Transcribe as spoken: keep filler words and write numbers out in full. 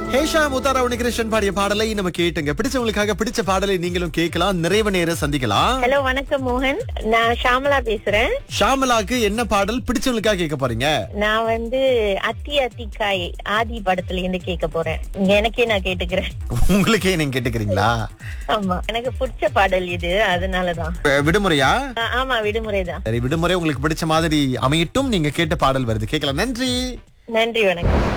ஹேஷா முத்தாரா உனிகிருஷ்ணன் பாடிய பாடலை நம்ம கேட்டுங்க. பிடிச்சவங்களுக்காக பிடிச்ச பாடலை நீங்களும் கேட்கலாம். நிறைவு நேரம் சந்திக்கலாம். ஹலோ, வணக்கம் மோகன். நான் ஷாமலா பேசுறேன். ஷாமலாக்கு என்ன பாடல் பிடிச்சவங்களுக்காக கேட்க போறீங்க? நான் வந்து அத்தி அத்திக்காய் ஆதி படத்துல இருந்து கேட்க போறேன். எனக்கே நான் கேட்டுக்கிறேன். உங்களுக்கே நீங்க கேட்டுக்கிறீங்களா? ஆமா, எனக்கு பிடிச்ச பாடல் இது, அதனாலதான். அஹ், விடுமுறையா? ஆ- ஆமா, விடுமுறை தான். சரி, விடுமுறை உங்களுக்கு பிடிச்ச மாதிரி அமையட்டும். நீங்க கேட்ட பாடல் வருது, கேட்கலாம். நன்றி. நன்றி, வணக்கம்.